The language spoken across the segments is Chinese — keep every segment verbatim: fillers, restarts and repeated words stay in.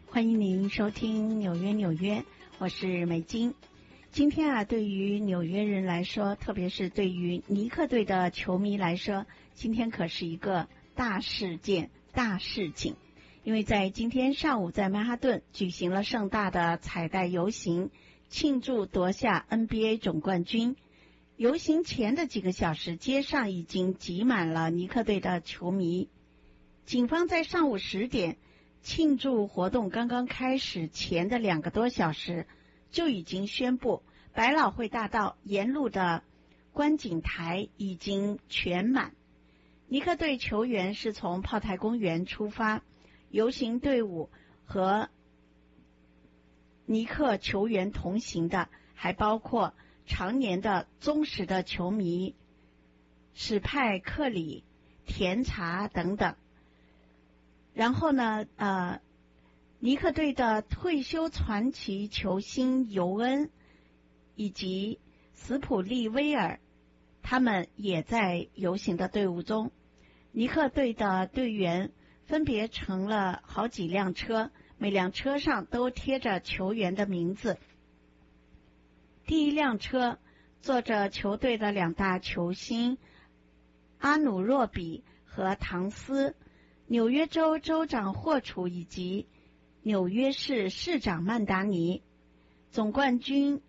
欢迎您收听纽约纽约，我是美金。今天啊，对于纽约人来说，特别是对于尼克队的球迷来说，今天可是一个大事件、大事情。因为在今天上午，在曼哈顿举行了盛大的彩带游行，庆祝夺下 N B A 总冠军。游行前的几个小时，街上已经挤满了尼克队的球迷。警方在上午十点庆祝活动刚刚开始前的两个多小时，就已经宣布百老汇大道沿路的观景台已经全满。尼克队球员是从炮台公园出发，游行队伍和尼克球员同行的还包括常年的忠实的球迷史派克里、甜茶等等。然后呢，呃，尼克队的退休传奇球星尤恩以及斯普利威尔，他们也在游行的队伍中。尼克队的队员分别乘了好几辆车，每辆车上都贴着球员的名字。第一辆车坐着球队的两大球星阿努若比和唐斯，纽约州州长霍楚以及纽约市市长曼达尼，总冠军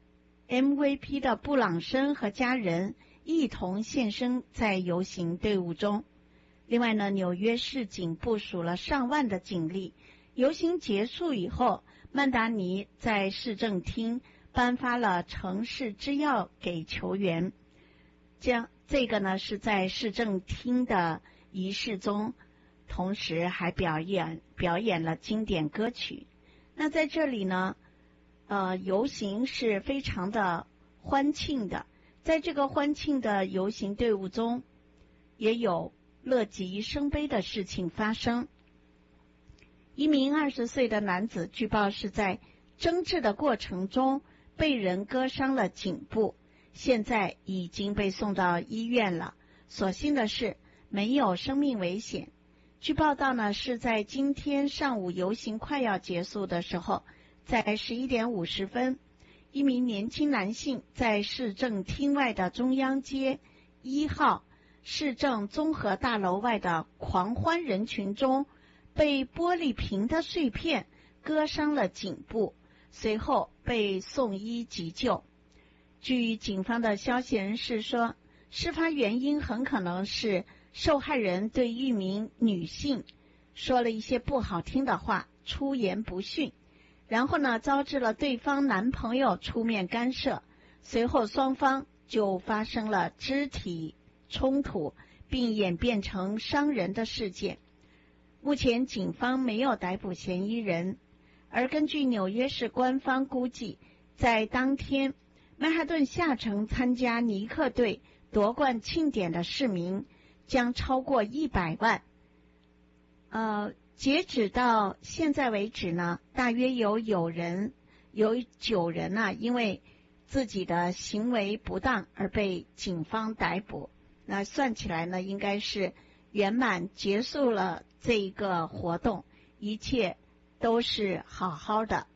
M V P 的布朗森和家人一同现身在游行队伍中。另外呢，纽约市警部署了上万的警力。游行结束以后，曼达尼在市政厅颁发了城市之钥给球员。这样，这个呢是在市政厅的仪式中，同时还表演表演了经典歌曲。那在这里呢，呃，游行是非常的欢庆的。在这个欢庆的游行队伍中，也有乐极生悲的事情发生。一名二十岁的男子据报是在争执的过程中被人割伤了颈部，现在已经被送到医院了。所幸的是没有生命危险。据报道呢，是在今天上午游行快要结束的时候，在十一点五十分，一名年轻男性在市政厅外的中央街一号市政综合大楼外的狂欢人群中被玻璃瓶的碎片割伤了颈部，随后被送医急救。据警方的消息人士说，事发原因很可能是受害人对一名女性说了一些不好听的话，出言不逊，然后呢，招致了对方男朋友出面干涉，随后双方就发生了肢体冲突，并演变成伤人的事件。目前警方没有逮捕嫌疑人，而根据纽约市官方估计，在当天曼哈顿下城参加尼克队夺冠庆典的市民将超过一百万。呃，截止到现在为止呢，大约有有人有九人呢、啊，因为自己的行为不当而被警方逮捕。那算起来呢，应该是圆满结束了这一个活动，一切都是好好的。